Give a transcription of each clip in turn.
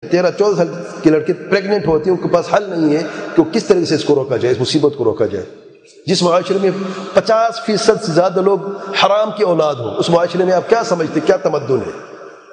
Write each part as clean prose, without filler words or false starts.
13-14 سال کی لڑکی پریگننٹ ہوتی ہیں، ان کے پاس حل نہیں ہے کہ وہ کس طریقے سے اس کو روکا جائے، اس مصیبت کو روکا جائے. جس معاشرے میں 50% سے زیادہ لوگ حرام کی اولاد ہوں، اس معاشرے میں آپ کیا سمجھتے، کیا تمدن ہے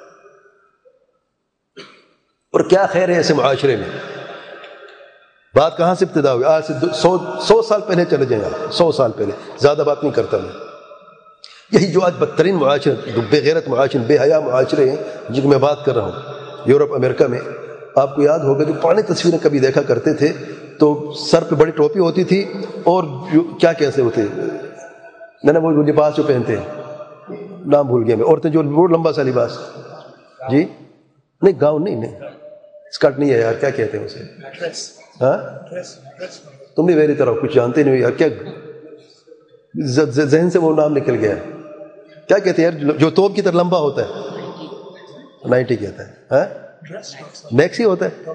اور کیا خیر ہے ایسے معاشرے میں؟ بات کہاں سے ابتدا ہوئی؟ آج سے 100 سال پہلے چلے جائیں آپ، 100 سال پہلے، زیادہ بات نہیں کرتا میں. یہی جو آج بدترین معاشرے، بے غیرت معاشرے، بے حیا معاشرے ہیں جن کی میں بات کر رہا ہوں یورپ امریکہ میں. آپ کو یاد ہوگا جو پرانے تصویریں کبھی دیکھا کرتے تھے تو سر پہ بڑی ٹوپی ہوتی تھی اور کیا کیسے ہوتے میں وہ لباس جو پہنتے ہیں، نام بھول گیا میں، عورتیں جو وہ لمبا سا لباس، جی نہیں گاؤن نہیں اسکرٹ نہیں ہے یار، کیا کہتے ہیں اسے؟ ہاں تم بھی میری طرح کچھ جانتے نہیں یار، کیا ذہن سے وہ نام نکل گیا، کیا کہتے ہیں یار جو توپ کی طرح لمبا ہوتا ہے؟ 90 کہتا ہے. ہاں میکسی ہوتا ہے،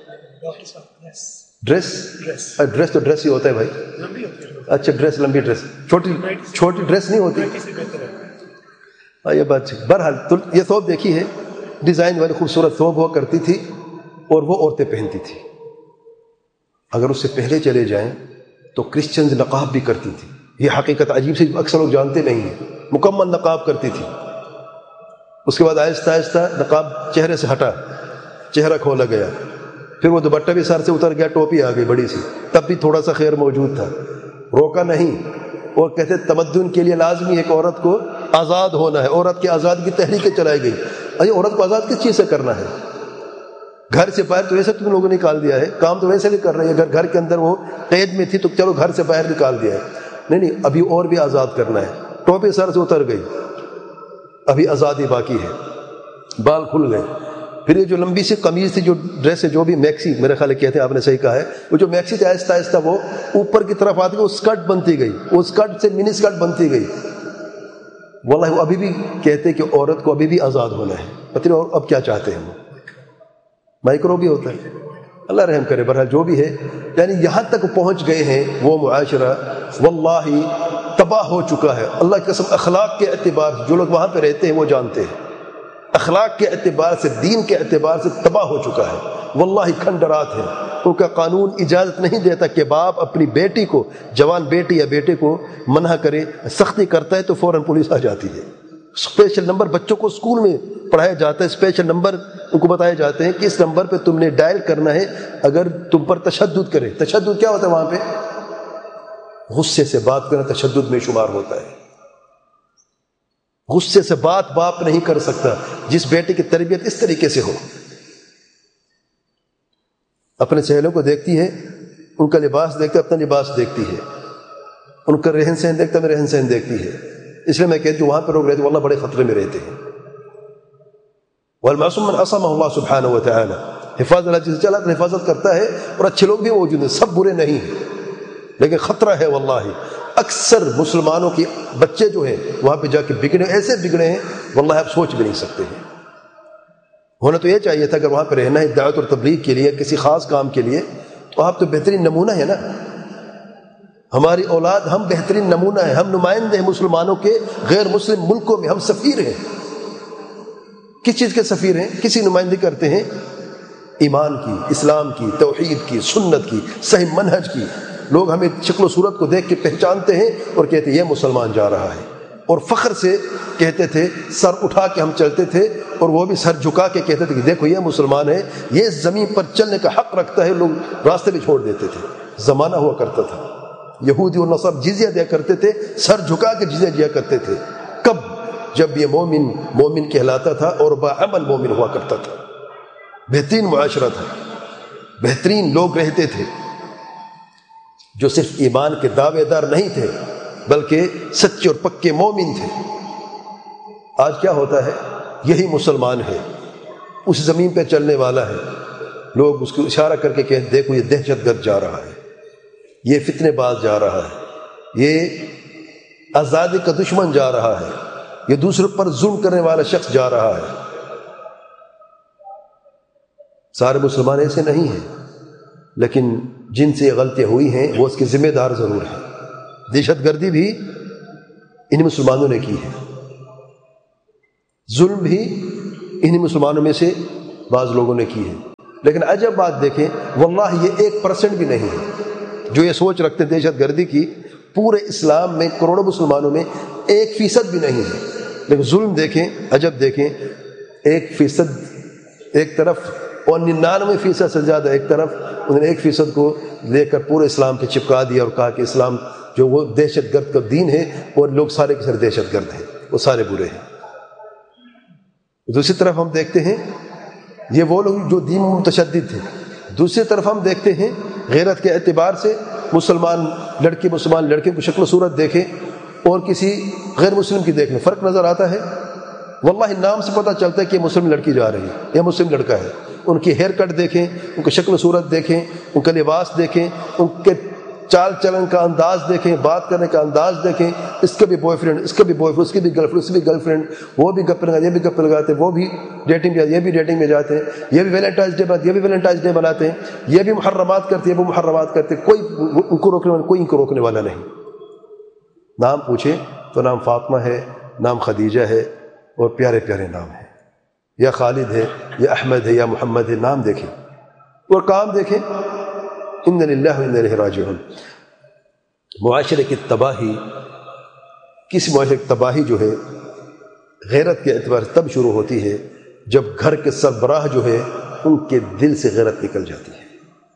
ڈریس تو ڈریس ہی ہوتا ہے بھائی. اچھا ڈریس، لمبی ڈریس، چھوٹی ڈریس نہیں ہوتی. ہاں یہ بات. بہرحال تو یہ ثوب دیکھی ہے، ڈیزائن والی خوبصورت ثوب ہوا کرتی تھی اور وہ عورتیں پہنتی تھی. اگر اس سے پہلے چلے جائیں تو کرسچنز نقاب بھی کرتی تھی. یہ حقیقت عجیب سے اکثر لوگ جانتے نہیں ہیں. مکمل نقاب کرتی تھی. اس کے بعد آہستہ آہستہ نقاب چہرے سے ہٹا، چہرہ کھولا گیا، پھر وہ دوپٹہ بھی سر سے اتر گیا، ٹوپی آ گئی بڑی سی، تب بھی تھوڑا سا خیر موجود تھا، روکا نہیں. اور کہتے تمدن کے لیے لازمی ہے کہ عورت کو آزاد ہونا ہے. عورت کی آزادی کی تحریکیں چلائی گئی. ارے عورت کو آزاد کس چیز سے کرنا ہے؟ گھر سے باہر تو ویسے تم لوگوں نے نکال دیا ہے، کام تو ویسے بھی کر رہے ہیں. اگر گھر کے اندر وہ قید میں تھی تو چلو گھر سے باہر نکال دیا ہے. نہیں ابھی اور بھی آزاد کرنا ہے. ٹوپی سر سے اتر گئی، ابھی آزادی باقی ہے. بال کھل گئے. پھر یہ جو لمبی سی قمیض تھی، جو ڈریس ہے، جو بھی میکسی میرے خیال کہتے ہیں، آپ نے صحیح کہا ہے، وہ جو میکسی تھی آہستہ آہستہ وہ اوپر کی طرف آتی گئی، وہ اسکرٹ بنتی گئی، وہ اسکرٹ سے منی اسکرٹ بنتی گئی. واللہ وہ ابھی بھی کہتے کہ عورت کو ابھی بھی آزاد ہونا ہے. پتہ نہیں اور اب کیا چاہتے ہیں. وہ مائکرو بھی ہوتا ہے، اللہ رحم کرے. بہرحال جو بھی ہے، یعنی یہاں تک پہنچ گئے ہیں وہ معاشرہ واللہ تباہ ہو چکا ہے. اللہ کی قسم، اخلاق کے اعتبار سے جو لوگ وہاں پہ رہتے ہیں وہ جانتے ہیں، اخلاق کے اعتبار سے، دین کے اعتبار سے تباہ ہو چکا ہے. واللہ کھنڈرات ہیں. ان کا قانون اجازت نہیں دیتا کہ باپ اپنی بیٹی کو، جوان بیٹی یا بیٹے کو منع کرے. سختی کرتا ہے تو فوراً پولیس آ جاتی ہے. اسپیشل نمبر بچوں کو اسکول میں پڑھایا جاتا ہے، اسپیشل نمبر ان کو بتائے جاتے ہیں کہ اس نمبر پہ تم نے ڈائل کرنا ہے اگر تم پر تشدد کرے. تشدد کیا ہوتا ہے وہاں پہ؟ غصے سے بات کرنا تشدد میں شمار ہوتا ہے. غصے سے بات باپ نہیں کر سکتا. جس بیٹے کی تربیت اس طریقے سے ہو، اپنے چہلوں کو دیکھتی ہے، ان کا لباس دیکھتا ہے، اپنا لباس دیکھتی ہے، ان کا رہن سہن دیکھتا ہے، رہن سہن دیکھتی ہے. اس لیے میں کہتی ہوں وہاں پہ لوگ رہتے ہیں واللہ بڑے خطرے میں رہتے ہیں. والمعصوم من عصمہ اللہ سبحانہ وتعالی. حفاظت اللہ جسے چلا حفاظت کرتا ہے، اور اچھے لوگ بھی موجود ہیں، سب برے نہیں ہیں، لیکن خطرہ ہے. واللہ اکثر مسلمانوں کے بچے جو ہیں وہاں پہ جا کے بگڑے، ایسے بگڑے ہیں واللہ آپ سوچ بھی نہیں سکتے ہیں. ہونا تو یہ چاہیے تھا اگر وہاں پہ رہنا ہے دعوت اور تبلیغ کے لیے، کسی خاص کام کے لیے، تو آپ تو بہترین نمونہ ہے نا. ہماری اولاد، ہم بہترین نمونہ ہیں، ہم نمائندے ہیں مسلمانوں کے غیر مسلم ملکوں میں، ہم سفیر ہیں. کس چیز کے سفیر ہیں؟ کسی نمائندگی کرتے ہیں ایمان کی، اسلام کی، توحید کی، سنت کی، صحیح منہج کی. لوگ ہمیں شکل و صورت کو دیکھ کے پہچانتے ہیں اور کہتے ہیں یہ مسلمان جا رہا ہے. اور فخر سے کہتے تھے، سر اٹھا کے ہم چلتے تھے، اور وہ بھی سر جھکا کے کہتے تھے کہ دیکھو یہ مسلمان ہے، یہ زمین پر چلنے کا حق رکھتا ہے. لوگ راستے بھی چھوڑ دیتے تھے. زمانہ ہوا کرتا تھا یہودی اور نصارا جزیہ دیا کرتے تھے، سر جھکا کے جزیہ دیا کرتے تھے. کب؟ جب یہ مومن کہلاتا تھا اور باعمل مومن ہوا کرتا تھا. بہترین معاشرہ تھا، بہترین لوگ رہتے تھے جو صرف ایمان کے دعوے دار نہیں تھے بلکہ سچے اور پکے مومن تھے. آج کیا ہوتا ہے؟ یہی مسلمان ہے، اس زمین پہ چلنے والا ہے، لوگ اس کو اشارہ کر کے کہتے دیکھو یہ دہشت گرد جا رہا ہے، یہ فتنے باز جا رہا ہے، یہ آزادی کا دشمن جا رہا ہے، یہ دوسرے پر ظلم کرنے والا شخص جا رہا ہے. سارے مسلمان ایسے نہیں ہیں، لیکن جن سے غلطیاں ہوئی ہیں وہ اس کے ذمہ دار ضرور ہیں. دہشت گردی بھی ان مسلمانوں نے کی ہے، ظلم بھی ان مسلمانوں میں سے بعض لوگوں نے کی ہے. لیکن عجب بات دیکھیں، واللہ یہ 1% بھی نہیں ہے جو یہ سوچ رکھتے ہیں دہشت گردی کی، پورے اسلام میں کروڑوں مسلمانوں میں 1% بھی نہیں ہے۔ لیکن ظلم دیکھیں، عجب دیکھیں، 1% ایک طرف اور 99% سے زیادہ ایک طرف، انہوں نے 1% کو لے کر پورے اسلام پہ چپکا دیا اور کہا کہ اسلام جو وہ دہشت گرد کا دین ہے اور لوگ سارے کے سارے دہشت گرد ہیں، وہ سارے برے ہیں۔ دوسری طرف ہم دیکھتے ہیں یہ وہ لوگ جو دین متشدد تھے، دوسری طرف ہم دیکھتے ہیں غیرت کے اعتبار سے مسلمان لڑکے کو شکل و صورت دیکھیں اور کسی غیر مسلم کی دیکھ لیں، فرق نظر آتا ہے؟ واللہ نام سے پتہ چلتا ہے کہ مسلم لڑکی جا رہی ہے یا مسلم لڑکا ہے۔ ان کی ہیئر کٹ دیکھیں، ان کی شکل و صورت دیکھیں، ان کا لباس دیکھیں، ان کے چال چلن کا انداز دیکھیں، بات کرنے کا انداز دیکھیں، اس کا بھی بوائے فرینڈ، اس کا بھی بوائے فرینڈ، اس کی بھی گرل فرینڈ، اس کی بھی گرل فرینڈ، وہ بھی گپ لگاتے، یہ بھی گپ لگاتے، وہ بھی ڈیٹنگ پہ، یہ بھی ڈیٹنگ میں جاتے ہیں، یہ بھی ویلنٹائنس ڈے بناتے، یہ بھی ویلنٹائنس ڈے بناتے ہیں، یہ بھی محرمات کرتے، یہ بھی محرمات کرتے، کوئی ان کو روکنے والا نہیں۔ نام پوچھے تو نام فاطمہ ہے، نام خدیجہ ہے، اور پیارے پیارے نام ہیں، یا خالد ہے، یا احمد ہے، یا محمد ہے، نام دیکھیں اور کام دیکھیں۔ ان للہ و انا الیہ راجعون۔ معاشرے کی تباہی، کسی معاشرے کی تباہی جو ہے غیرت کے اعتبار سے تب شروع ہوتی ہے جب گھر کے سربراہ جو ہے ان کے دل سے غیرت نکل جاتی ہے،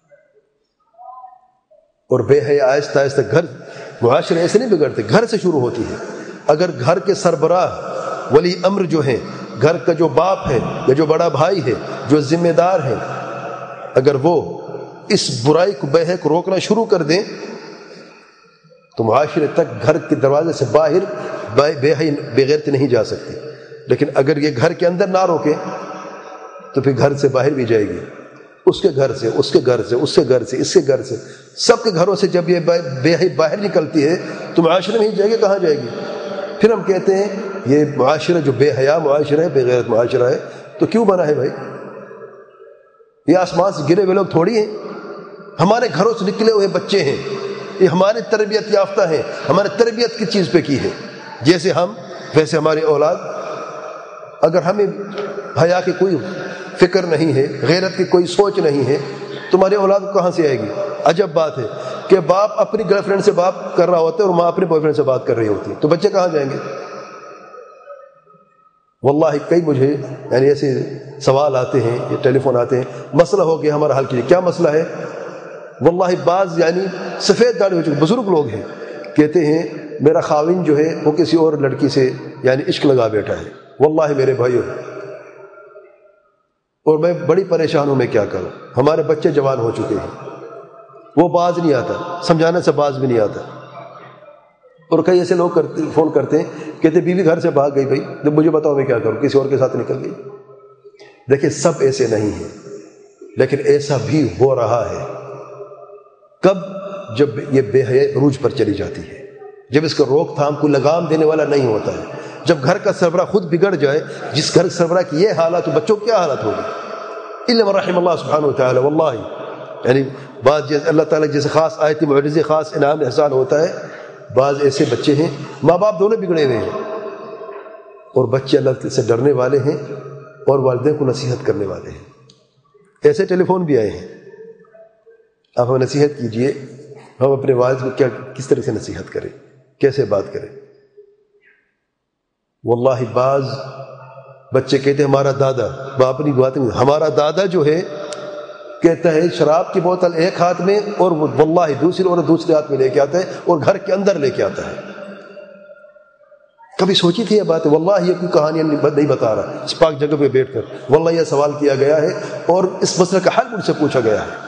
اور بے حیا آہستہ آہستہ گھر، معاشرے ایسے نہیں بگڑتے، گھر سے شروع ہوتی ہے۔ اگر گھر کے سربراہ ولی امر جو ہیں، گھر کا جو باپ ہے یا جو بڑا بھائی ہے، جو ذمہ دار ہے، اگر وہ اس برائی کو بے حیا کو روکنا شروع کر دیں تو معاشرے تک گھر کے دروازے سے باہر بے حیا بے غیرتی نہیں جا سکتی۔ لیکن اگر یہ گھر کے اندر نہ روکے تو پھر گھر سے باہر بھی جائے گی، اس کے گھر سے، اس کے گھر سے، اس کے گھر سے، اس کے گھر سے، سب کے گھروں سے جب یہ بے حیا باہر نکلتی ہے تو معاشرے میں ہی جائے گی، کہاں جائے گی؟ پھر ہم کہتے ہیں یہ معاشرہ جو بے حیا معاشرہ ہے، بے غیرت معاشرہ ہے، تو کیوں بنا ہے بھائی؟ یہ آسمان سے گرے ہوئے لوگ تھوڑی ہیں، ہمارے گھروں سے نکلے ہوئے بچے ہیں، یہ ہماری تربیت یافتہ ہیں، ہماری تربیت کی چیز پہ کی ہے، جیسے ہم ویسے ہماری اولاد۔ اگر ہمیں حیا کی کوئی فکر نہیں ہے، غیرت کی کوئی سوچ نہیں ہے، تمہاری اولاد کہاں سے آئے گی؟ عجب بات ہے کہ باپ اپنی گرل فرینڈ سے بات کر رہا ہوتا ہے اور ماں اپنے بوائے فرینڈ سے بات کر رہی ہوتی ہے، تو بچے کہاں جائیں گے؟ واللہ کئی مجھے یعنی ایسے سوال آتے ہیں، یہ ٹیلی فون آتے ہیں، مسئلہ ہو گیا ہمارا حل کیجیے۔ کیا مسئلہ ہے؟ واللہ بعض یعنی سفید داڑھی ہو چکے بزرگ لوگ ہیں، کہتے ہیں میرا خاوند جو ہے وہ کسی اور لڑکی سے یعنی عشق لگا بیٹھا ہے، واللہ میرے بھائیو، اور میں بڑی پریشان ہوں، میں کیا کروں؟ ہمارے بچے جوان ہو چکے ہیں، وہ باز نہیں آتا، سمجھانے سے باز بھی نہیں آتا۔ اور کئی ایسے لوگ فون کرتے ہیں، کہتے بیوی گھر سے بھاگ گئی، بھائی جب مجھے بتاؤ میں کیا کروں، کسی اور کے ساتھ نکل گئی۔ دیکھیں سب ایسے نہیں ہیں، لیکن ایسا بھی ہو رہا ہے۔ کب؟ جب یہ بے حیا عروج پر چلی جاتی ہے، جب اس کا روک تھام کو لگام دینے والا نہیں ہوتا ہے، جب گھر کا سربراہ خود بگڑ جائے، جس گھر سربراہ کی یہ حالت تو بچوں کی کیا حالت ہوگی؟ الا من رحم اللہ سبحانہ وتعالی۔ واللہ یعنی بعض جیسے اللہ تعالیٰ جیسے خاص آیتی معجزے، خاص انعام احسان ہوتا ہے، بعض ایسے بچے ہیں ماں باپ دونوں بگڑے ہوئے ہیں، اور بچے اللہ سے ڈرنے والے ہیں اور والدین کو نصیحت کرنے والے ہیں۔ ایسے ٹیلی فون بھی آئے ہیں، آپ ہمیں نصیحت کیجئے، ہم اپنے والد کو کس طرح سے نصیحت کریں، کیسے بات کریں؟ واللہ بعض بچے کہتے ہیں ہمارا دادا، باپ نہیں بات نہیں، ہمارا دادا جو ہے کہتا ہے شراب کی بوتل ایک ہاتھ میں اور واللہ دوسرے ہاتھ میں لے کے آتا ہے اور گھر کے اندر لے کے آتا ہے۔ کبھی سوچی تھی یہ بات؟ واللہ یہ کوئی کہانی نہیں بتا رہا، اس پاک جگہ پہ بیٹھ کر واللہ یہ سوال کیا گیا ہے اور اس مسئلے کا حل مجھ سے پوچھا گیا ہے۔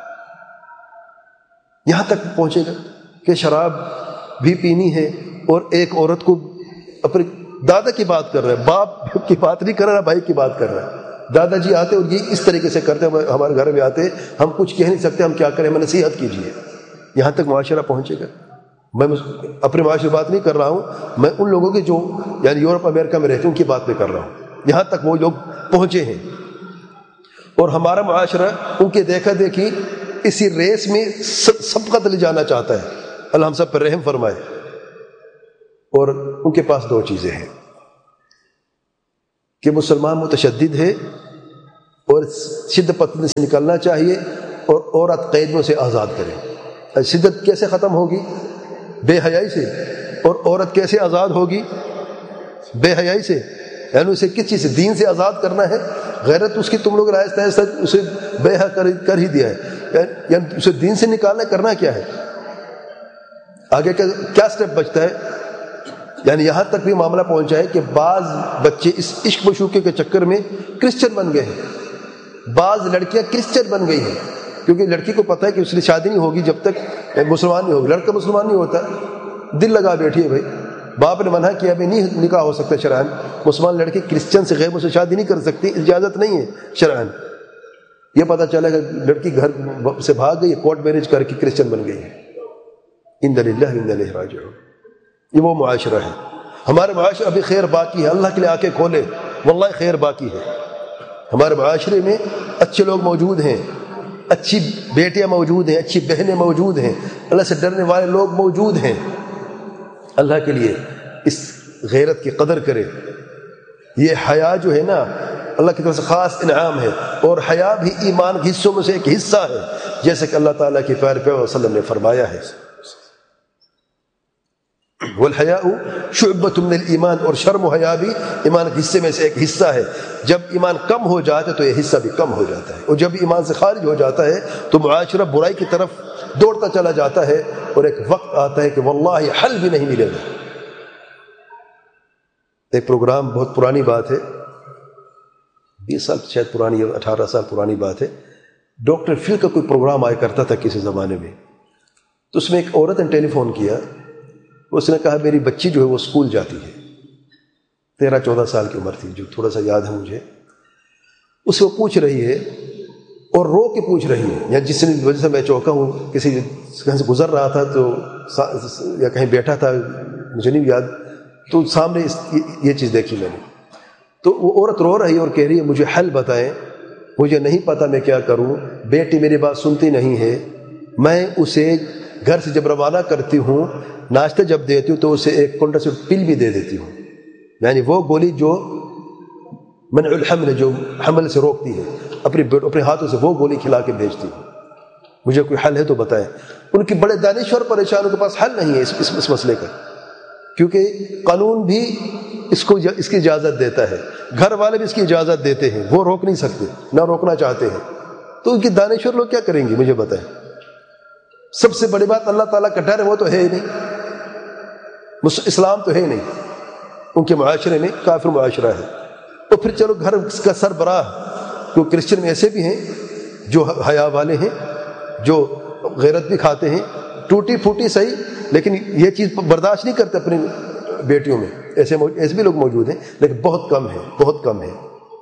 یہاں تک پہنچے گا کہ شراب بھی پینی ہے اور ایک عورت کو اپنے دادا کی بات کر رہا ہے، باپ کی بات نہیں کر رہا، بھائی کی بات کر رہا ہے۔ دادا جی آتے اور یہ اس طریقے سے کرتے ہیں، ہمارے گھر میں آتے، ہم کچھ کہہ نہیں سکتے، ہم کیا کریں، ہمیں نصیحت کیجیے۔ یہاں تک معاشرہ پہنچے گا۔ میں اپنے معاشرے بات نہیں کر رہا ہوں، میں ان لوگوں کی جو یعنی یورپ امریکہ میں رہتے ہیں ان کی بات میں کر رہا ہوں۔ یہاں تک وہ لوگ پہنچے ہیں، اور ہمارا معاشرہ ان کے دیکھا دیکھی اسی ریس میں سبقت لے جانا چاہتا ہے۔ اللہ ہم سب پر رحم فرمائے۔ اور ان کے پاس دو چیزیں ہیں کہ مسلمان متشدد ہے اور شدت پسندی سے نکلنا چاہیے، اور عورت قیدیوں سے آزاد کرے۔ شدت کیسے ختم ہوگی؟ بے حیائی سے۔ اور عورت کیسے آزاد ہوگی؟ بے حیائی سے۔ یعنی اسے کس چیز سے؟ دین سے آزاد کرنا ہے۔ غیرت اس کی تم لوگ آہستہ آہستہ اسے بے حیا کر ہی دیا ہے، یعنی اسے دین سے نکالنا کرنا کیا ہے؟ آگے کیا سٹیپ بچتا ہے؟ یعنی یہاں تک بھی معاملہ پہنچا ہے کہ بعض بچے اس عشق مشوقے کے چکر میں کرسچن بن گئے ہیں، بعض لڑکیاں کرسچن بن گئی ہیں، کیونکہ لڑکی کو پتہ ہے کہ اس کی شادی نہیں ہوگی جب تک مسلمان نہیں ہوگی۔ لڑکا مسلمان نہیں ہوتا، دل لگا بیٹھی ہے بھائی، باپ نے منع کیا بھی نہیں نکاح ہو سکتا شرعاً، مسلمان لڑکی کرسچن سے غیر مسلم شادی نہیں کر سکتی، اجازت نہیں ہے شرعاً۔ یہ پتہ چلا کہ لڑکی گھر سے بھاگ گئی، کورٹ میرج کر کے کرسچن بن گئی ہے۔ انا للہ و انا الیہ راجعون۔ یہ وہ معاشرہ ہے۔ ہمارے معاشرے ابھی خیر باقی ہے، اللہ کے لیے آنکھیں کھولے، واللہ خیر باقی ہے۔ ہمارے معاشرے میں اچھے لوگ موجود ہیں، اچھی بیٹیاں موجود ہیں، اچھی بہنیں موجود ہیں، اللہ سے ڈرنے والے لوگ موجود ہیں۔ اللہ کے لیے اس غیرت کی قدر کرے۔ یہ حیا جو ہے نا، اللہ کی طرف سے خاص انعام ہے، اور حیا بھی ایمان کے حصوں میں سے ایک حصہ ہے، جیسے کہ اللہ تعالیٰ کے پیارے پیغمبر صلی اللہ علیہ وسلم نے فرمایا ہے، والحیاء شعبۃ من الایمان، اور شرم و حیا بھی ایمان کے حصے میں سے ایک حصہ ہے۔ جب ایمان کم ہو جاتا ہے تو یہ حصہ بھی کم ہو جاتا ہے، اور جب ایمان سے خارج ہو جاتا ہے تو معاشرہ برائی کی طرف دوڑتا چلا جاتا ہے، اور ایک وقت آتا ہے کہ واللہ حل بھی نہیں ملے گا۔ ایک پروگرام، بہت پرانی بات ہے، 20 سال شاید پرانی، 18 سال پرانی بات ہے، ڈاکٹر فل کا کوئی پروگرام آیا کرتا تھا کسی زمانے میں، تو اس میں ایک عورت نے ٹیلی فون کیا، اس نے کہا میری بچی جو ہے وہ اسکول جاتی ہے، 13-14 سال کی عمر تھی، جو تھوڑا سا یاد ہے مجھے۔ اس کو پوچھ رہی ہے اور رو کے پوچھ رہی ہے، یا جس وجہ سے میں چونکا ہوں، کسی کہیں سے گزر رہا تھا تو یا کہیں بیٹھا تھا، مجھے نہیں یاد، تو سامنے یہ چیز دیکھی میں نے، تو وہ عورت رو رہی ہے اور کہہ رہی ہے مجھے حل بتائیں، مجھے نہیں پتا میں کیا کروں، بیٹی میری بات سنتی نہیں ہے، میں اسے گھر سے جب روانہ کرتی ہوں، ناشتہ جب دیتی ہوں تو اسے ایک کنڈا سے پل بھی دے دیتی ہوں، یعنی وہ گولی جو منع الحمل، جو حمل سے روکتی ہے، اپنے ہاتھوں سے وہ گولی کھلا کے بھیجتی ہوں، مجھے کوئی حل ہے تو بتائیں۔ ان کے بڑے دانشور پریشان، ان کے پاس حل نہیں ہے اس مسئلے کا، کیونکہ قانون بھی اس کی اجازت دیتا ہے، گھر والے بھی اس کی اجازت دیتے ہیں، وہ روک نہیں سکتے، نہ روکنا چاہتے ہیں، تو ان کی دانشور لوگ کیا کریں گے؟ مجھے بتائیں۔ سب سے بڑی بات اللہ تعالیٰ کا ڈر ہے، وہ تو ہے ہی نہیں، اسلام تو ہے ہی نہیں، ان کے معاشرے میں کافر معاشرہ ہے۔ تو پھر چلو گھر کا سربراہ، جو کرسچن میں ایسے بھی ہیں جو حیا والے ہیں، جو غیرت بھی کھاتے ہیں، ٹوٹی پھوٹی صحیح، لیکن یہ چیز برداشت نہیں کرتے اپنی بیٹیوں میں، ایسے بھی لوگ موجود ہیں، لیکن بہت کم ہیں، بہت کم ہیں۔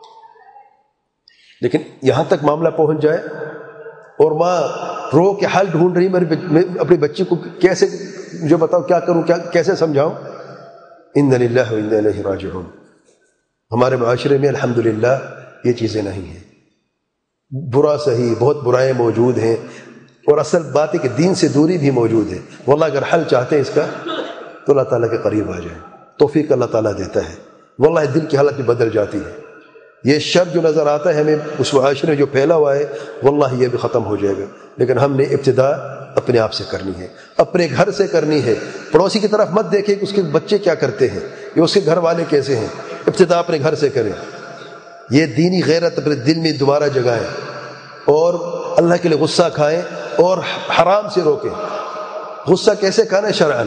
لیکن یہاں تک معاملہ پہنچ جائے اور ماں رو کے حل ڈھونڈ رہی، میں اپنی بچی کو کیسے، مجھے بتاؤ کیا کروں، کیسے سمجھاؤں؟ انا للہ و انا الیہ راجعون۔ ہمارے معاشرے میں الحمدللہ یہ چیزیں نہیں ہیں، برا صحیح بہت برائیں موجود ہیں، اور اصل بات ہے کہ دین سے دوری بھی موجود ہے۔ واللہ اگر حل چاہتے ہیں اس کا تو اللہ تعالیٰ کے قریب آ جائیں، توفیق اللہ تعالیٰ دیتا ہے، واللہ دل کی حالت بھی بدل جاتی ہے۔ یہ شر جو نظر آتا ہے ہمیں اس معاشرے میں جو پھیلا ہوا ہے، واللہ یہ بھی ختم ہو جائے گا، لیکن ہم نے ابتدا اپنے آپ سے کرنی ہے، اپنے گھر سے کرنی ہے۔ پڑوسی کی طرف مت دیکھیں کہ اس کے بچے کیا کرتے ہیں یا اس کے گھر والے کیسے ہیں، ابتدا اپنے گھر سے کریں۔ یہ دینی غیرت اپنے دل میں دوبارہ جگائیں، اور اللہ کے لیے غصہ کھائیں اور حرام سے روکیں۔ غصہ کیسے کھانا ہے؟ شرعاً۔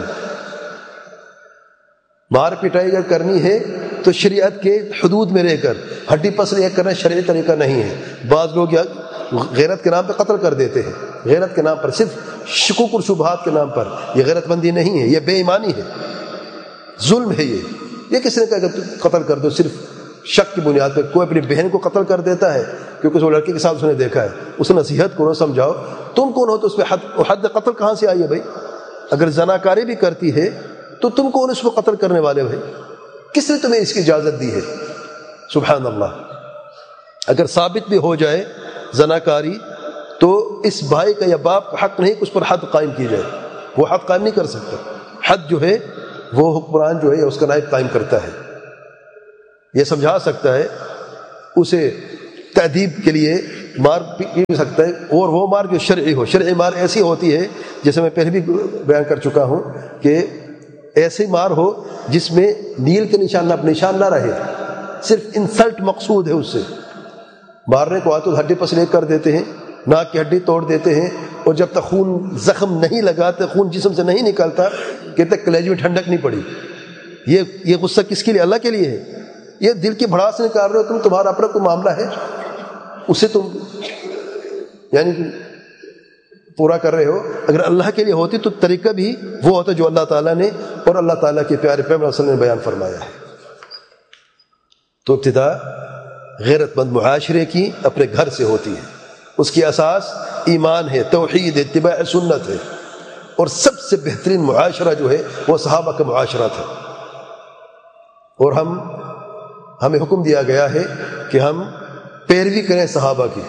مار پٹائی اگر کرنی ہے تو شریعت کے حدود میں رہ کر، ہڈی پسلی ایک کرنا شرعی طریقہ نہیں ہے۔ بعض لوگ غیرت کے نام پہ قتل کر دیتے ہیں، غیرت کے نام پر، صرف شکوک اور شبہات کے نام پر۔ یہ غیرت مندی نہیں ہے، یہ بے ایمانی ہے، ظلم ہے۔ یہ کس نے کہا کہ قتل کر دو صرف شک کی بنیاد پہ؟ کوئی اپنی بہن کو قتل کر دیتا ہے کیونکہ وہ لڑکے کے ساتھ اس نے دیکھا ہے، اسے نصیحت کرو، سمجھاؤ۔ تم کون ہو تو اس پہ حد قتل کہاں سے آئی ہے بھائی؟ اگر زناکاری بھی کرتی ہے تو تم کون اس کو قتل کرنے والے بھائی؟ کس نے تمہیں اس کی اجازت دی ہے؟ سبحان اللہ۔ اگر ثابت بھی ہو جائے زناکاری تو اس بھائی کا یا باپ کا حق نہیں کہ اس پر حد قائم کی جائے، وہ حد قائم نہیں کر سکتا۔ حد جو ہے وہ حکمران جو ہے اس کا نائب قائم کرتا ہے، یہ سمجھا سکتا ہے، اسے تأدیب کے لیے مار بھی سکتا ہے، اور وہ مار جو شرعی ہو. شرعی مار ایسی ہوتی ہے جیسے میں پہلے بھی بیان کر چکا ہوں کہ ایسی مار ہو جس میں نیل کے نشان نہ رہے، صرف انسلٹ مقصود ہے اس سے. مارنے کو آتے ہڈی پسلیٹ کر دیتے ہیں، ناک کی ہڈی توڑ دیتے ہیں، اور جب تک خون زخم نہیں لگاتے، خون جسم سے نہیں نکلتا، کہتے کلیجے میں ٹھنڈک نہیں پڑی. یہ غصہ کس کے لیے؟ اللہ کے لیے ہے. یہ دل کی بھڑاس نکال رہے ہو تمہارا اپنا کوئی معاملہ ہے، اسے تم یعنی پورا کر رہے ہو. اگر اللہ کے لیے ہوتی تو طریقہ بھی وہ ہوتا جو اللہ تعالیٰ نے اور اللہ تعالیٰ کے پیارے پیغمبر صلی اللہ علیہ وسلم نے بیان فرمایا ہے. تو ابتدا غیرت مند معاشرے کی اپنے گھر سے ہوتی ہے. اس کی اساس ایمان ہے، توحید ہے، اتباع سنت ہے. اور سب سے بہترین معاشرہ جو ہے وہ صحابہ کا معاشرہ تھا. اور ہمیں حکم دیا گیا ہے کہ ہم پیروی کریں صحابہ کی،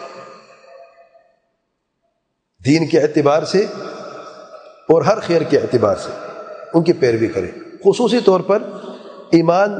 دین کے اعتبار سے اور ہر خیر کے اعتبار سے ان کی پیروی کریں. خصوصی طور پر ایمان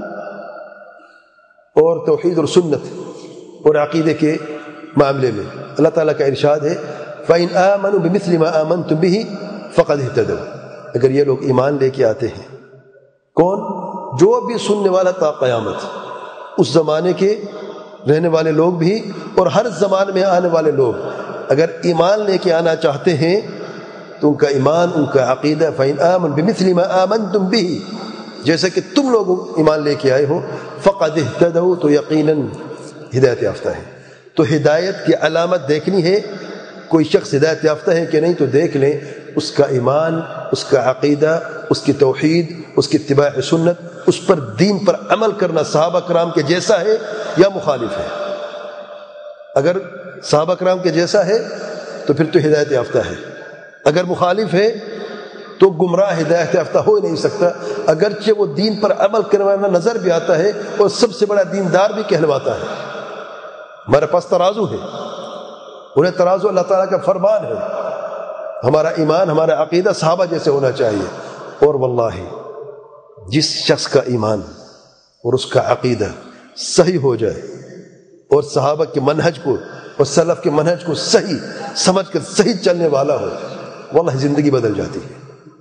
اور توحید اور سنت اور عقیدے کے معاملے میں اللہ تعالیٰ کا ارشاد ہے فَإِنْ آمَنُوا بِمِثْلِ مَا آمَنْتُمْ بِهِ فَقَدْ اهْتَدَوْا. اگر یہ لوگ ایمان لے کے آتے ہیں، کون؟ جو بھی سننے والا تا قیامت، اس زمانے کے رہنے والے لوگ بھی اور ہر زمان میں آنے والے لوگ اگر ایمان لے کے آنا چاہتے ہیں تو ان کا ایمان، ان کا عقیدہ فَإِنْ آمَنُوا بِمِثْلِ مَا آمَنْتُمْ بِهِ، جیسا کہ تم لوگ ایمان لے کے آئے ہو، فَقَدْ اهْتَدَوْا، تو یقیناً ہدایت یافتہ ہے. تو ہدایت کی علامت دیکھنی ہے، کوئی شخص ہدایت یافتہ ہے کہ نہیں تو دیکھ لیں اس کا ایمان، اس کا عقیدہ، اس کی توحید، اس کی اتباع سنت، اس پر دین پر عمل کرنا صحابہ کرام کے جیسا ہے یا مخالف ہے. اگر صحابہ کرام کے جیسا ہے تو پھر تو ہدایت یافتہ ہے، اگر مخالف ہے تو گمراہ ہدایت یافتہ ہو ہی نہیں سکتا. اگرچہ وہ دین پر عمل کرنے والا نظر بھی آتا ہے اور سب سے بڑا دیندار بھی کہلواتا ہے. ہمارے پاس ترازو ہے، انہیں ترازو اللہ تعالیٰ کا فرمان ہے. ہمارا ایمان، ہمارا عقیدہ صحابہ جیسے ہونا چاہیے. اور واللہ جس شخص کا ایمان اور اس کا عقیدہ صحیح ہو جائے اور صحابہ کے منہج کو اور سلف کے منہج کو صحیح سمجھ کر صحیح چلنے والا ہو، واللہ زندگی بدل جاتی ہے.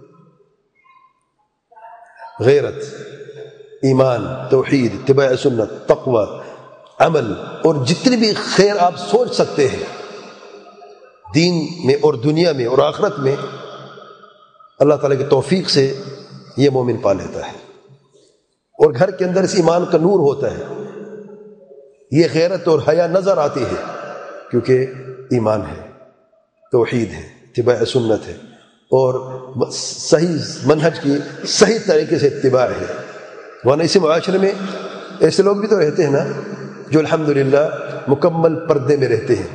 غیرت، ایمان، توحید، اتباع سنت، تقوی، عمل اور جتنی بھی خیر آپ سوچ سکتے ہیں دین میں اور دنیا میں اور آخرت میں، اللہ تعالیٰ کی توفیق سے یہ مومن پا لیتا ہے. اور گھر کے اندر اس ایمان کا نور ہوتا ہے. یہ غیرت اور حیا نظر آتی ہے کیونکہ ایمان ہے، توحید ہے، اتباع سنت ہے اور صحیح منہج کی صحیح طریقے سے اتباع ہے. ورنہ اسی معاشرے میں ایسے لوگ بھی تو رہتے ہیں نا جو الحمدللہ مکمل پردے میں رہتے ہیں،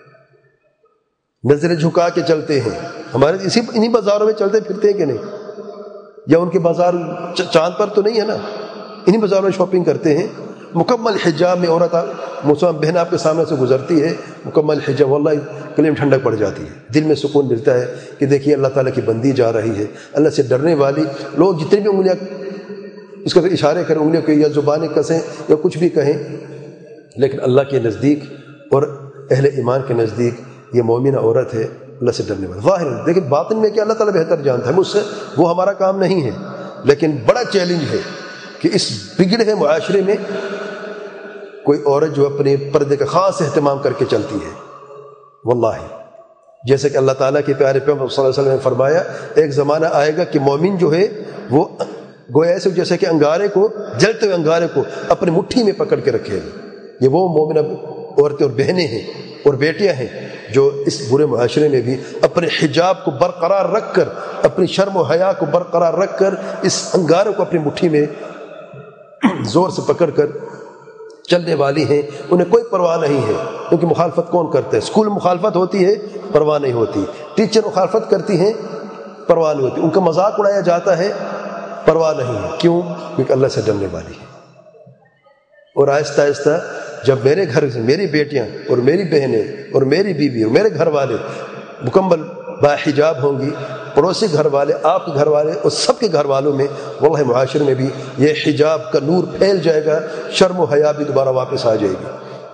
نظریں جھکا کے چلتے ہیں. ہمارے انہی بازاروں میں چلتے پھرتے ہیں کہ نہیں؟ یا ان کے بازار چاند پر تو نہیں ہے نا، انہی بازاروں میں شاپنگ کرتے ہیں. مکمل حجاب میں عورت مسلمان بہن آپ کے سامنے سے گزرتی ہے مکمل حجاب، واللہ کلیم ٹھنڈک پڑ جاتی ہے، دل میں سکون ملتا ہے کہ دیکھیے اللہ تعالیٰ کی بندی جا رہی ہے. اللہ سے ڈرنے والی لوگ جتنی بھی انگلیاں اس کا اشارے کریں، انگلیوں کو یا زبانیں کسیں یا کچھ بھی کہیں، لیکن اللہ کے نزدیک اور اہل ایمان کے نزدیک یہ مومنہ عورت ہے اللہ سے ڈرنے والا. ظاہر لیکن باطن میں کہ اللہ تعالیٰ بہتر جانتا ہے، مجھ سے وہ ہمارا کام نہیں ہے. لیکن بڑا چیلنج ہے کہ اس بگڑے ہوئے معاشرے میں کوئی عورت جو اپنے پردے کا خاص اہتمام کر کے چلتی ہے. واللہ جیسے کہ اللہ تعالیٰ کے پیارے پیغمبر صلی اللہ علیہ وسلم نے فرمایا ایک زمانہ آئے گا کہ مومن جو ہے وہ گویا ایسے جیسے کہ انگارے کو، جلتے ہوئے انگارے کو اپنی مٹھی میں پکڑ کے رکھے گا. یہ وہ مومنہ عورتیں اور بہنیں ہیں اور بیٹیاں ہیں جو اس برے معاشرے میں بھی اپنے حجاب کو برقرار رکھ کر، اپنی شرم و حیا کو برقرار رکھ کر اس انگارے کو اپنی مٹھی میں زور سے پکڑ کر چلنے والی ہیں. انہیں کوئی پرواہ نہیں ہے کیونکہ مخالفت کون کرتا ہے؟ اسکول مخالفت ہوتی ہے، پرواہ نہیں ہوتی. ٹیچر مخالفت کرتی ہیں، پرواہ نہیں ہوتی. ان کا مذاق اڑایا جاتا ہے، پرواہ نہیں ہے. کیوں؟ کیونکہ اللہ سے ڈرنے والی ہے. اور آہستہ آہستہ جب میرے گھر سے میری بیٹیاں اور میری بہنیں اور میری بیوی اور میرے گھر والے مکمل باحجاب ہوں گی، پڑوسی گھر والے، آپ کے گھر والے اور سب کے گھر والوں میں واللہ معاشرے میں بھی یہ حجاب کا نور پھیل جائے گا، شرم و حیا بھی دوبارہ واپس آ جائے گی.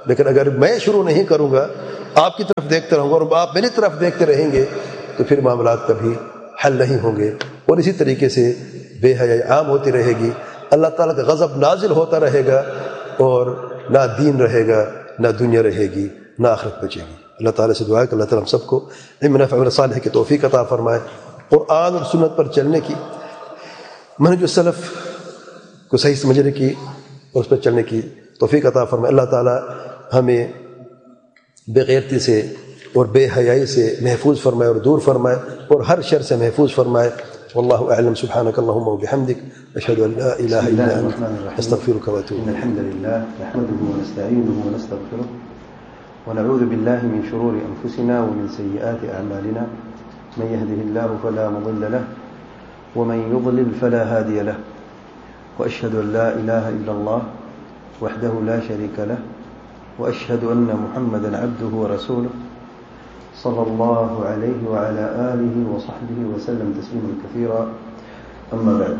لیکن اگر میں شروع نہیں کروں گا، آپ کی طرف دیکھتے رہوں گا اور آپ میری طرف دیکھتے رہیں گے، تو پھر معاملات کبھی حل نہیں ہوں گے، اور اسی طریقے سے بے حیائی عام ہوتی رہے گی، اللہ تعالیٰ کا غضب نازل ہوتا رہے گا، اور نہ دین رہے گا، نہ دنیا رہے گی، نہ آخرت بچے گی۔ اللہ تعالیٰ سے دعا ہے کہ اللہ تعالیٰ ہم سب کو علم نافع عمل صالح کی توفیق عطا فرمائے، قرآن اور سنت پر چلنے کی، منہج السلف کو صحیح سمجھنے کی اور اس پر چلنے کی توفیق عطا فرمائے۔ اللہ تعالیٰ ہمیں بے غیرتی سے اور بے حیائی سے محفوظ فرمائے اور دور فرمائے، اور ہر شر سے محفوظ فرمائے۔ واللہ اعلم، سبحانک اللہم وبحمدک، اشہد ان لا الہ الا انت، استغفرک واتوب إن الحمد لله نحمده ونستعينه ونستغفره ونعوذ بالله من شرور أنفسنا ومن سيئات أعمالنا، من يهده الله فلا مضل له ومن يضلل فلا هادي له، وأشهد أن لا إله إلا الله وحده لا شريك له، وأشهد أن محمدا عبده ورسوله صلى الله عليه وعلى آله وصحبه وسلم تسليما كثيرا، أما بعد۔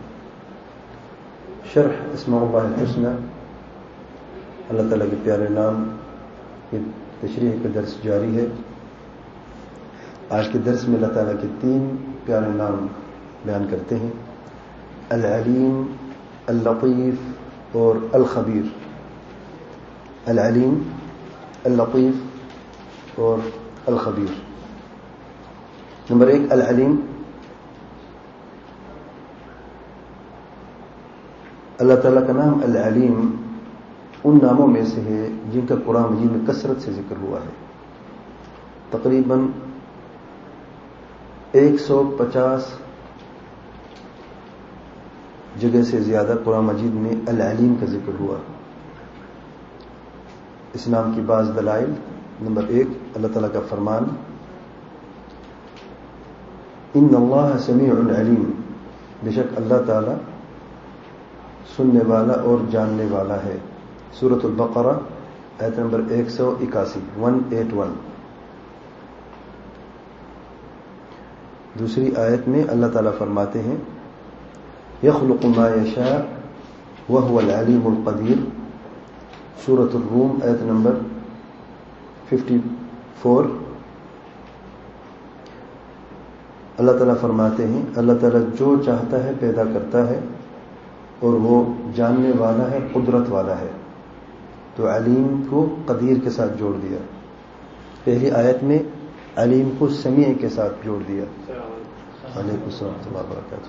شرح اسماء اللہ الحسنى، اللہ تعالیٰ کے پیارے نام کی تشریح کا درس جاری ہے۔ آج کے درس میں اللہ تعالیٰ کے 3 پیارے نام بیان کرتے ہیں، العلیم، اللطیف اور الخبیر۔ العلیم، اللطیف اور الخبیر۔ نمبر 1، العلیم۔ اللہ تعالیٰ کا نام العلیم ان ناموں میں سے ہے جن کا قرآن مجید میں کثرت سے ذکر ہوا ہے۔ تقریباً 150 جگہ سے زیادہ قرآن مجید میں العلیم کا ذکر ہوا۔ اس نام کی بعض دلائل، نمبر 1، اللہ تعالیٰ کا فرمان، ان اللہ سمیع علیم، بے شک اللہ تعالیٰ سننے والا اور جاننے والا ہے۔ سورۃ البقرہ آیت نمبر 181۔ دوسری آیت میں اللہ تعالیٰ فرماتے ہیں، یخلق ما یشاء وهو العلیم القدیر۔ سورۃ الروم آیت نمبر 54۔ اللہ تعالیٰ فرماتے ہیں، اللہ تعالیٰ جو چاہتا ہے پیدا کرتا ہے، اور وہ جاننے والا ہے، قدرت والا ہے۔ تو علیم کو قدیر کے ساتھ جوڑ دیا۔ پہلی آیت میں علیم کو سمیع کے ساتھ جوڑ دیا۔ علیکم السلام ورحمۃ اللہ وبرکاتہ۔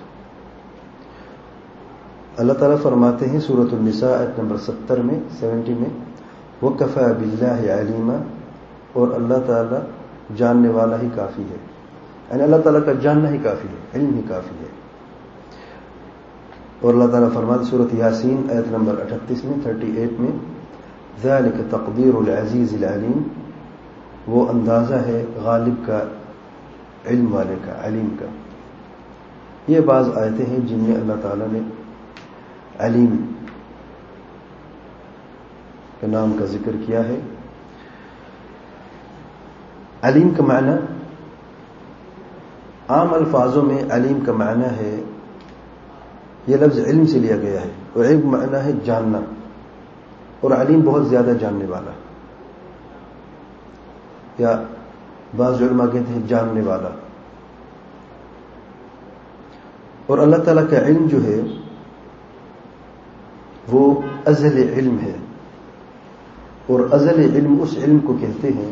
اللہ تعالیٰ فرماتے ہیں سورۃ النساء آیت نمبر 70 میں، وَكَفَى بِاللَّهِ عَلِيمًا، اور اللہ تعالیٰ جاننے والا ہی کافی ہے، یعنی اللہ تعالیٰ کا جاننا ہی کافی ہے، علم ہی کافی ہے۔ اور اللہ تعالیٰ فرماتے سورۃ یاسین آیت نمبر 38 میں، 38 میں، ذَلِكَ تَقْدِيرُ الْعَزِيزِ الْعَلِيمِ، وہ اندازہ ہے غالب کا، علم والے کا، علیم کا۔ یہ بعض آیتیں ہیں جن میں اللہ تعالیٰ نے علیم کے نام کا ذکر کیا ہے۔ علیم کا معنی عام الفاظوں میں علیم کا معنی ہے، یہ لفظ علم سے لیا گیا ہے، اور علم معنی ہے جاننا، اور علیم بہت زیادہ جاننے والا، یا بعض علماء کہتے ہیں جاننے والا۔ اور اللہ تعالیٰ کا علم جو ہے وہ ازل علم ہے، اور ازل علم اس علم کو کہتے ہیں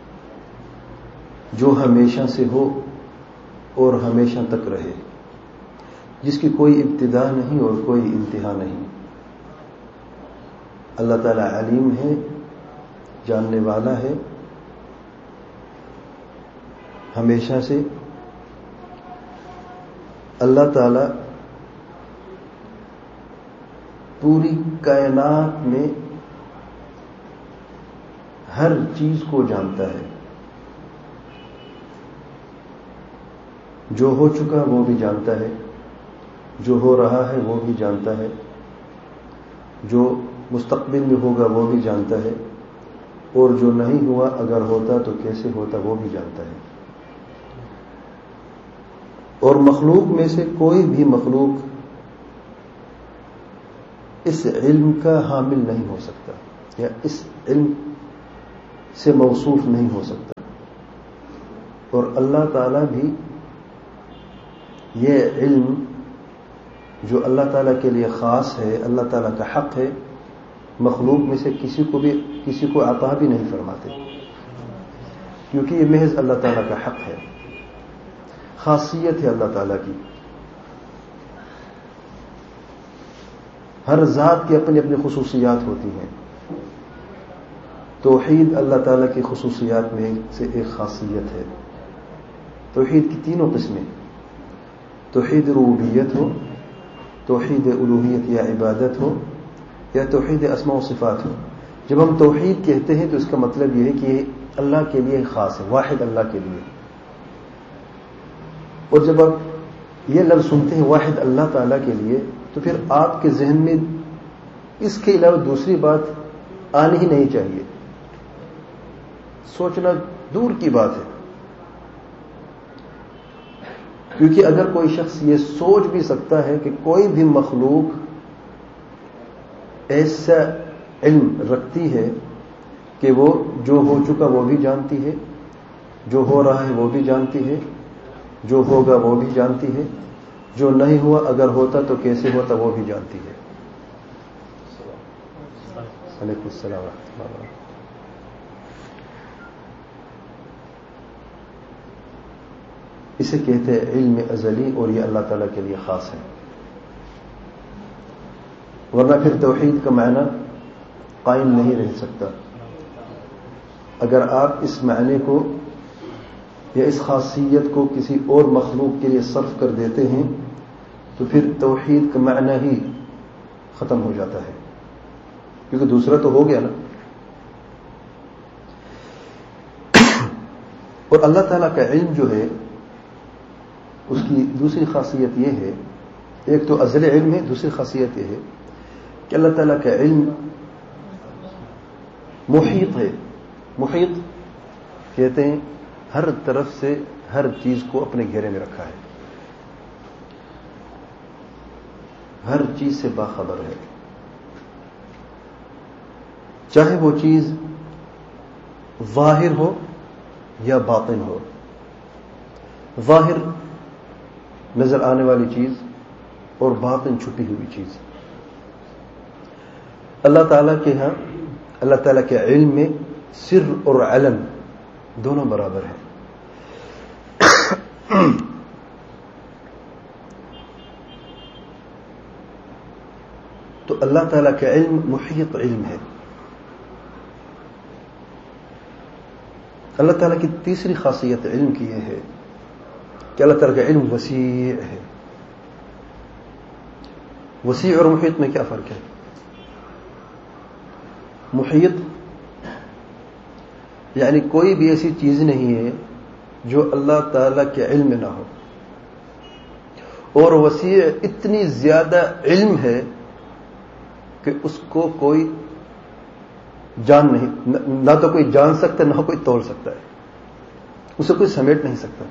جو ہمیشہ سے ہو اور ہمیشہ تک رہے، جس کی کوئی ابتدا نہیں اور کوئی انتہا نہیں۔ اللہ تعالیٰ علیم ہے، جاننے والا ہے، ہمیشہ سے۔ اللہ تعالیٰ پوری کائنات میں ہر چیز کو جانتا ہے، جو ہو چکا وہ بھی جانتا ہے، جو ہو رہا ہے وہ بھی جانتا ہے، جو مستقبل میں ہوگا وہ بھی جانتا ہے، اور جو نہیں ہوا اگر ہوتا تو کیسے ہوتا وہ بھی جانتا ہے۔ اور مخلوق میں سے کوئی بھی مخلوق اس علم کا حامل نہیں ہو سکتا، یا اس علم سے موصوف نہیں ہو سکتا. اور اللہ تعالیٰ بھی یہ علم جو اللہ تعالیٰ کے لیے خاص ہے، اللہ تعالیٰ کا حق ہے، مخلوق میں سے کسی کو عطا بھی نہیں فرماتے، کیونکہ یہ محض اللہ تعالیٰ کا حق ہے، خاصیت ہے اللہ تعالیٰ کی. ہر ذات کی اپنی اپنی خصوصیات ہوتی ہیں. توحید اللہ تعالیٰ کی خصوصیات میں سے ایک خاصیت ہے. توحید کی تینوں قسمیں، توحید ربوبیت ہو، توحید الوہیت یا عبادت ہو، یا توحید اسماء و صفات ہو. جب ہم توحید کہتے ہیں تو اس کا مطلب یہ ہے کہ یہ اللہ کے لیے خاص ہے، واحد اللہ کے لیے. اور جب آپ یہ لفظ سنتے ہیں واحد اللہ تعالیٰ کے لیے تو پھر آپ کے ذہن میں اس کے علاوہ دوسری بات آنی ہی نہیں چاہیے. سوچنا دور کی بات ہے، کیونکہ اگر کوئی شخص یہ سوچ بھی سکتا ہے کہ کوئی بھی مخلوق ایسا علم رکھتی ہے کہ وہ جو ہو چکا وہ بھی جانتی ہے، جو ہو رہا ہے وہ بھی جانتی ہے، جو ہوگا وہ بھی جانتی ہے، جو نہیں ہوا اگر ہوتا تو کیسے ہوتا وہ بھی جانتی ہے. علیکم السلام ورحمۃ اللہ وبرکاتہ. اسے کہتے ہیں علم ازلی، اور یہ اللہ تعالیٰ کے لیے خاص ہے. ورنہ پھر توحید کا معنی قائم نہیں رہ سکتا. اگر آپ اس معنی کو یا اس خاصیت کو کسی اور مخلوق کے لیے صرف کر دیتے ہیں تو پھر توحید کا معنی ہی ختم ہو جاتا ہے، کیونکہ دوسرا تو ہو گیا نا. اور اللہ تعالیٰ کا علم جو ہے اس کی دوسری خاصیت یہ ہے، ایک تو ازل علم ہے، دوسری خاصیت یہ ہے کہ اللہ تعالیٰ کا علم محیط ہے. محیط کہتے ہیں ہر طرف سے ہر چیز کو اپنے گھیرے میں رکھا ہے، ہر چیز سے باخبر ہے، چاہے وہ چیز ظاہر ہو یا باطن ہو. ظاہر نظر آنے والی چیز اور باطن چھپی ہوئی چیز. اللہ تعالیٰ کے ہاں اللہ تعالیٰ کے علم میں سر اور علن دونوں برابر ہیں. تو اللہ تعالیٰ کا علم محیط علم ہے. اللہ تعالیٰ کی تیسری خاصیت علم کی یہ ہے کہ اللہ تعالیٰ کا علم وسیع ہے. وسیع اور محیط میں کیا فرق ہے؟ محیط یعنی کوئی بھی ایسی چیز نہیں ہے جو اللہ تعالیٰ کے علم میں نہ ہو، اور وسیع اتنی زیادہ علم ہے کہ اس کو کوئی جان نہیں، نہ تو کوئی جان سکتا نہ کوئی تول سکتا ہے، اسے کوئی سمیٹ نہیں سکتا.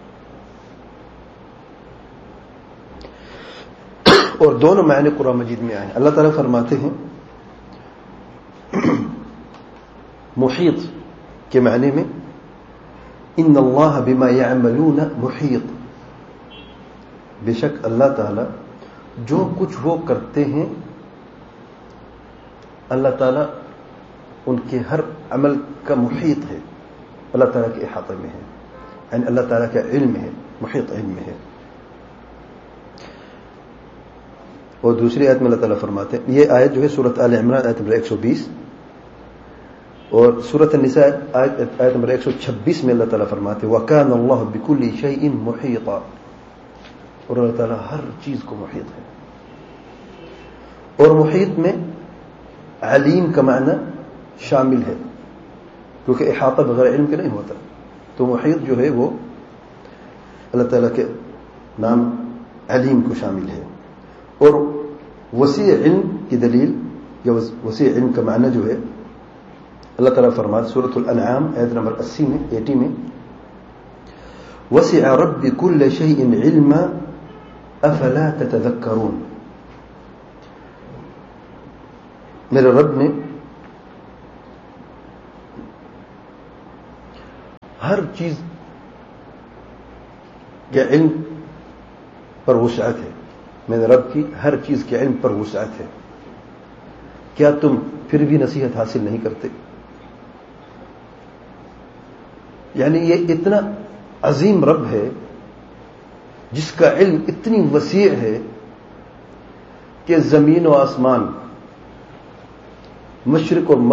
اور دونوں معنی قرآن مجید میں آئے ہیں. اللہ تعالیٰ فرماتے ہیں محیط کے معنی میں ان اللہ بما یعملون محیط، بے شک اللہ تعالیٰ جو کچھ وہ کرتے ہیں اللہ تعالیٰ ان کے ہر عمل کا محیط ہے، اللہ تعالیٰ کے احاطے میں ہے، یعنی اللہ تعالیٰ کا علم ہے، محیط علم ہے. اور دوسری آیت میں اللہ تعالیٰ فرماتے ہیں، یہ آیت جو ہے سورۃ آل عمران آیت نمبر 120 اور سورۃ النساء آیت نمبر 126 میں اللہ تعالیٰ فرماتے ہیں وَكَانَ اللَّهُ بِكُلِّ شَيْءٍ مُحِيطًا، اور اللہ تعالیٰ ہر چیز کو محیط ہے. اور محیط میں علیم کا معنی شامل ہے، کیونکہ احاطہ بغیر علم کے نہیں ہوتا. تو محیط جو ہے وہ اللہ تعالیٰ کے نام علیم کو شامل ہے. اور وسیع علم کی دلیل یا وسیع علم کا معنی جو ہے اللہ تعالیٰ فرماتے سورۃ الانعام آیت نمبر 80 میں وسع رب كل شيء علما افلا تتذكرون، میرے رب نے ہر چیز کے علم پر وسعت ہے، میرے رب کی ہر چیز کے علم پر وسعت ہے، کیا تم پھر بھی نصیحت حاصل نہیں کرتے؟ یعنی یہ اتنا عظیم رب ہے جس کا علم اتنی وسیع ہے کہ زمین و آسمان، مشرق اور